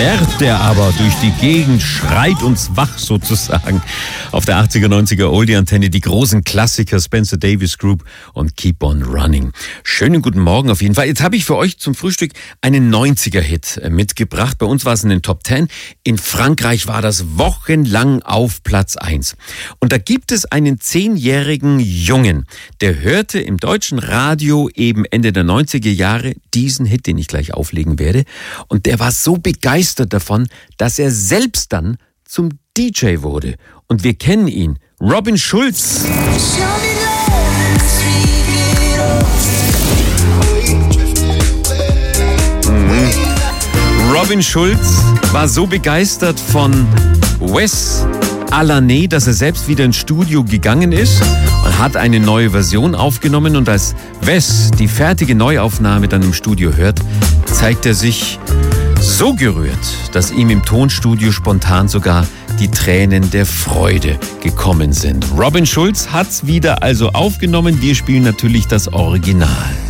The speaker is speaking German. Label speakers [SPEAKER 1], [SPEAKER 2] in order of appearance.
[SPEAKER 1] plärrt der aber durch die Gegend, schreit uns wach sozusagen. Auf der 80er, 90er Oldie-Antenne die großen Klassiker Spencer Davis Group und Keep on Running. Schönen guten Morgen auf jeden Fall. Jetzt habe ich für euch zum Frühstück einen 90er-Hit mitgebracht. Bei uns war es in den Top 10. In Frankreich war das wochenlang auf Platz 1. Und da gibt es einen 10-jährigen Jungen, der hörte im deutschen Radio eben Ende der 90er Jahre diesen Hit, den ich gleich auflegen werde. Und der war so begeistert davon, dass er selbst dann zum DJ wurde. Und wir kennen ihn, Robin Schulz. Robin Schulz war so begeistert von Wes Alané, dass er selbst wieder ins Studio gegangen ist und hat eine neue Version aufgenommen. Und als Wes die fertige Neuaufnahme dann im Studio hört, zeigt er sich so gerührt, dass ihm im Tonstudio spontan sogar die Tränen der Freude gekommen sind. Robin Schulz hat's wieder also aufgenommen. Wir spielen natürlich das Original.